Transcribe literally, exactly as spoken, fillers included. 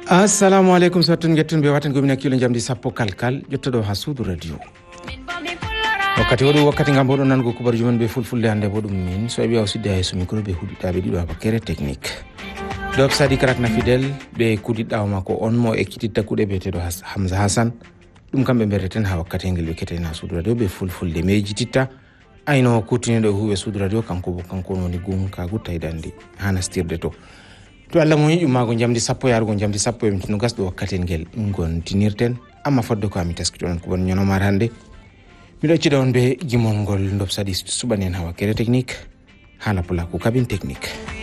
assalamu alaikum sattun gettun be watan gomina kilo jamdi sappo kalkal jottodo ha suudu radio wakati wodu wakati ngam bodon nango kubar juman be fulfulde hande bodum min so be awsidde hay so micro be huditabe dido abakere technique dob sadi karak na fidel be kudidda mako on mo ekititta kude betedo Hamza Hassan dum kambe bereten ha wakati ngel be ketena suudu radio be fulfulde mejititta ayno kutinido huwe suudu radio kanko bo kanko woni gunka gutaydandi hana stirde to to Allah mo yi'u mago jamdi sappo yarugo jamdi sappo e no gasdo wakkati ngel ngon tinirten amma foddo ko ami taskito non ko bon nyono mar hande mi do cida on be gimon gol ndob sadi subanen hawa kere technique hala pula ko cabine technique